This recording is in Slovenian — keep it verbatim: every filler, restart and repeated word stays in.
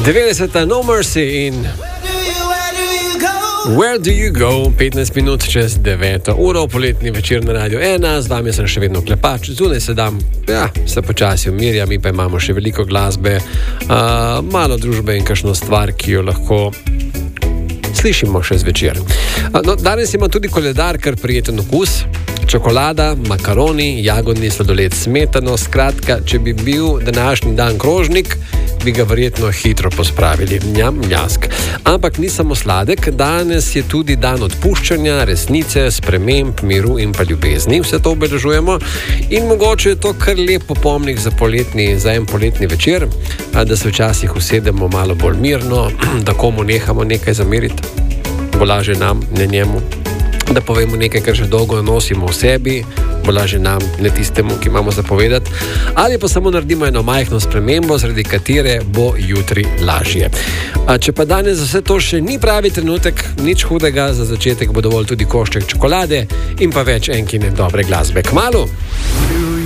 devetdeseta No Mercy in Where do you go? petnajst minut čez deveto uro, poletni večer na Radio ena, z vami sem še vedno Klepač, zunaj se dam, ja, se počasi umirja, mi pa imamo še veliko glasbe, uh, malo družbe in kakšno stvar, ki jo lahko slišimo še zvečer. Uh, no, danes ima tudi koledar kar prijeten okus. Čokolada, makaroni, jagodni sladoled, smetano, skratka, če bi bil današnji dan krožnik, bi ga verjetno hitro pospravili. Njam, njask. Ampak ni samo sladek, danes je tudi dan odpuščanja, resnice, sprememb, miru in pa ljubezni. Vse to obeležujemo in mogoče je to kar lep popomnik za, poletni, za en poletni večer, da se včasih usedemo malo bolj mirno, da komu nehamo nekaj zameriti, bo lažje nam, ne njemu. Da povemo nekaj, kar že dolgo nosimo v sebi, bo lažje nam, ne tistemu, ki imamo zapovedati, ali pa samo naredimo eno majhno spremembo, zaradi katere bo jutri lažje. A če pa danes za vse to še ni pravi trenutek, nič hudega, za začetek bo dovolj tudi košček čokolade in pa več enkine dobre glasbe. Kmalu!